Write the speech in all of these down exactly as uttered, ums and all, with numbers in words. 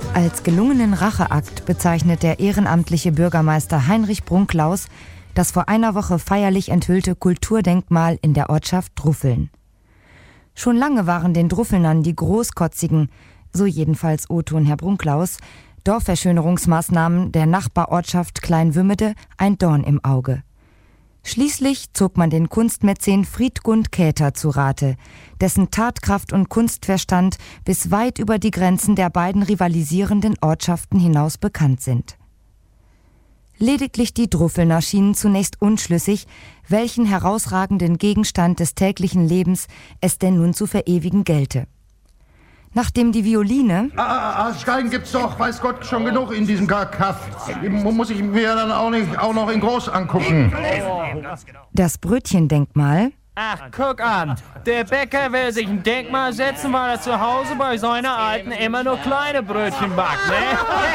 Als gelungenen Racheakt bezeichnet der ehrenamtliche Bürgermeister Heinrich Brunklaus das vor einer Woche feierlich enthüllte Kulturdenkmal in der Ortschaft Druffeln. Schon lange waren den Druffelnern die großkotzigen, so jedenfalls O-Ton Herr Brunklaus, Dorfverschönerungsmaßnahmen der Nachbarortschaft Kleinwümmede ein Dorn im Auge. Schließlich zog man den Kunstmäzen Friedgund Käther zu Rate, dessen Tatkraft und Kunstverstand bis weit über die Grenzen der beiden rivalisierenden Ortschaften hinaus bekannt sind. Lediglich die Druffelner schienen zunächst unschlüssig, welchen herausragenden Gegenstand des täglichen Lebens es denn nun zu verewigen gelte. Nachdem die Violine... Ah, ah, Stein gibt's doch, weiß Gott, schon genug in diesem Kaff. Muss ich mir dann auch nicht auch noch in groß angucken. Das Brötchendenkmal... Ach, guck an. Der Bäcker will sich ein Denkmal setzen, weil er zu Hause bei seiner Alten immer nur kleine Brötchen backt, ne?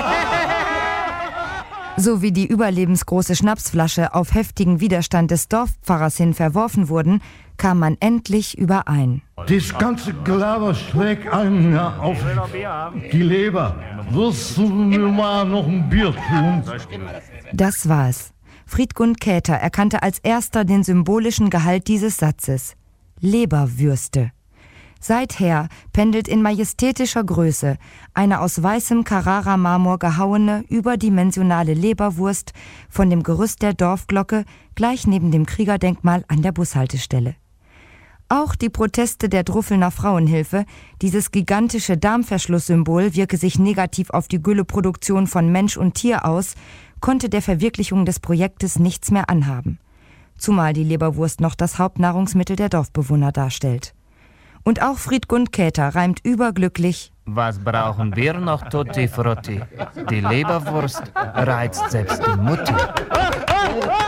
Sowie die überlebensgroße Schnapsflasche auf heftigen Widerstand des Dorfpfarrers hin verworfen wurden, kam man endlich überein. Das ganze Gelaber schlägt einen auf die Leber. Wirst du mir mal noch ein Bier tun? Das war es. Friedgund Käther erkannte als erster den symbolischen Gehalt dieses Satzes. Leberwürste. Seither pendelt in majestätischer Größe eine aus weißem Carrara-Marmor gehauene, überdimensionale Leberwurst von dem Gerüst der Dorfglocke gleich neben dem Kriegerdenkmal an der Bushaltestelle. Auch die Proteste der Druffelner Frauenhilfe, dieses gigantische Darmverschlusssymbol wirke sich negativ auf die Gülleproduktion von Mensch und Tier aus, konnte der Verwirklichung des Projektes nichts mehr anhaben. Zumal die Leberwurst noch das Hauptnahrungsmittel der Dorfbewohner darstellt. Und auch Friedgund Käther reimt überglücklich: Was brauchen wir noch, Tutti Frutti? Die Leberwurst reizt selbst die Mutti.